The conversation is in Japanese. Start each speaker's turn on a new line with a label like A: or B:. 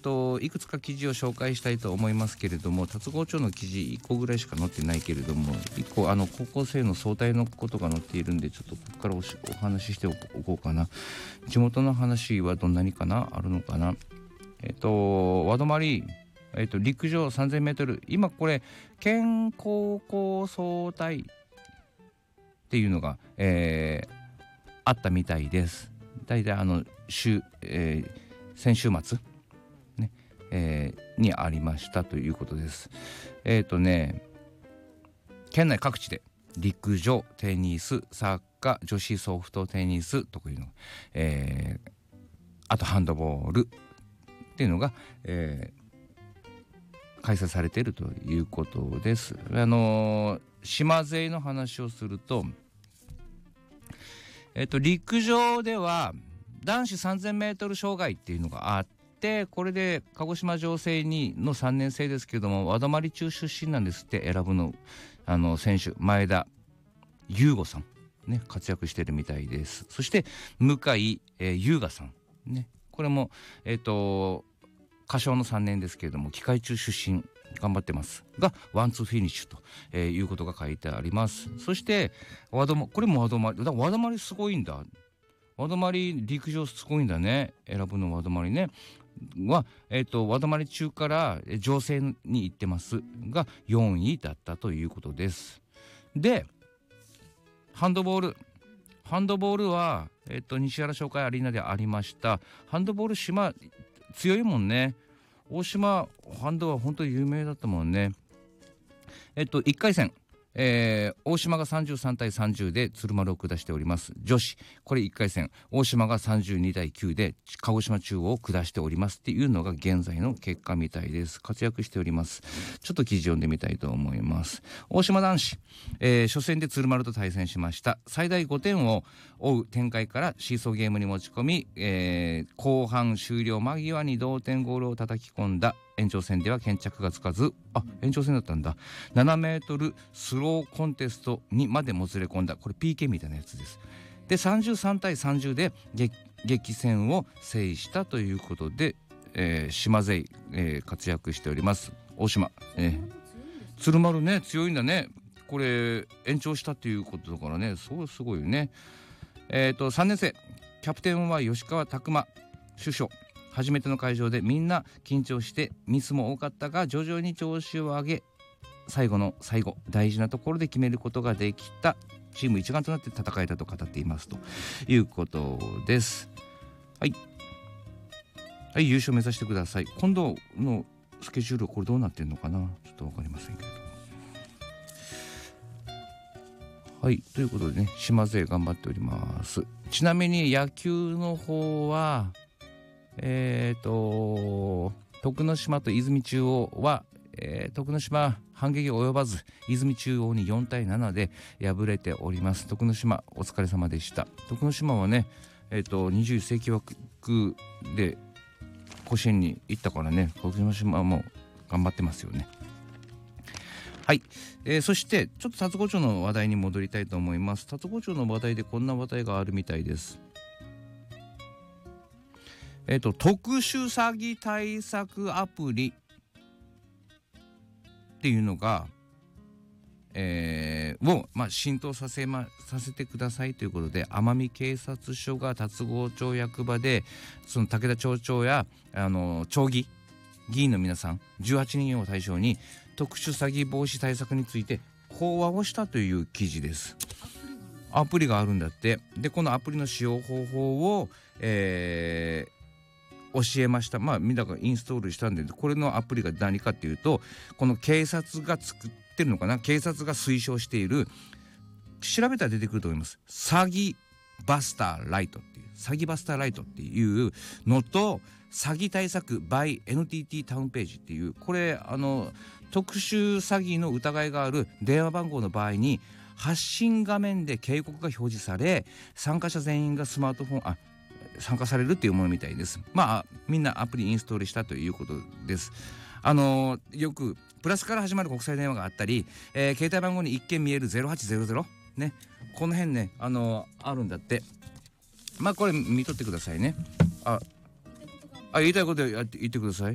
A: いくつか記事を紹介したいと思いますけれども、龍郷町の記事1個ぐらいしか載ってないけれども、1個高校生の総体のことが載っているんで、ちょっとここからお話ししておこうかな。地元の話はどんなにかなあるのかな。和泊、陸上 3000m、 今これ県高校総体っていうのが、あったみたいです。だいたい先週末、ねにありましたということです。県内各地で陸上、テニス、サッカー、女子ソフトテニスというの、あとハンドボールっていうのが、開催されているということです。島勢の話をすると、陸上では男子 3000m 障害っていうのがあって、これで鹿児島城西の3年生ですけども、和泊中出身なんですって。選ぶの選手前田優吾さん、ね、活躍してるみたいです。そして向井優雅さん、ね、これも歌唱の3年ですけれども、機械中出身頑張ってますが、ワンツーフィニッシュと、いうことが書いてあります。そしてこれも和泊すごいんだ。和泊陸上すごいんだね。選ぶの和泊ねは、和泊中から城西に行ってますが4位だったということです。でハンドボールは、西原商会アリーナでありました。ハンドボール島強いもんね。大島ハンドは本当に有名だったもんね。1回戦、大島が33対30で鶴丸を下しております。女子これ1回戦、大島が32対9で鹿児島中央を下しておりますっていうのが現在の結果みたいです。活躍しております。ちょっと記事読んでみたいと思います。大島男子、初戦で鶴丸と対戦しました。最大5点を追う展開からシーソーゲームに持ち込み、後半終了間際に同点ゴールを叩き込んだ。延長戦では決着がつかず、延長戦だったんだ。7メートルスローコンテストにまでもつれ込んだ。これ PK みたいなやつです。で33対30で激戦を制したということで、島勢、活躍しております。大島、鶴丸ね強いんだね。これ延長したっていうことだからね、そうすごいよね。3年生キャプテンは吉川拓磨主将。初めての会場でみんな緊張してミスも多かったが徐々に調子を上げ、最後の最後大事なところで決めることができた。チーム一丸となって戦えたと語っていますということです。はい、はい、優勝目指してください。今度のスケジュールこれどうなってんのかな、ちょっと分かりませんけれど。はい、ということでね、島勢頑張っております。ちなみに野球の方は徳之島と泉中央は、徳之島反撃及ばず泉中央に4対7で敗れております。徳之島お疲れ様でした。徳之島はね、21世紀枠で甲子園に行ったからね、徳之島も頑張ってますよね。はい、そしてちょっと龍郷町の話題に戻りたいと思います。龍郷町の話題でこんな話題があるみたいです。特殊詐欺対策アプリっていうのが、を、浸透させてくださいということで、奄美警察署が龍郷町役場でその武田町長や町議員の皆さん18人を対象に特殊詐欺防止対策について講話をしたという記事です。アプリがあるんだって。でこのアプリの使用方法を、教えました。みんながインストールしたんで、これのアプリが何かっていうと、この警察が作ってるのかな、警察が推奨している、調べたら出てくると思います、詐欺バスターライトっていうのと、詐欺対策 by NTT タウンページっていう、これ特殊詐欺の疑いがある電話番号の場合に発信画面で警告が表示され、参加者全員がスマートフォン参加されるっていうものみたいです。みんなアプリインストールしたということです。よくプラスから始まる国際電話があったり、携帯番号に一見見える0800ね、この辺ねあるんだって。これ見とってくださいね。言いたいこと言ってください。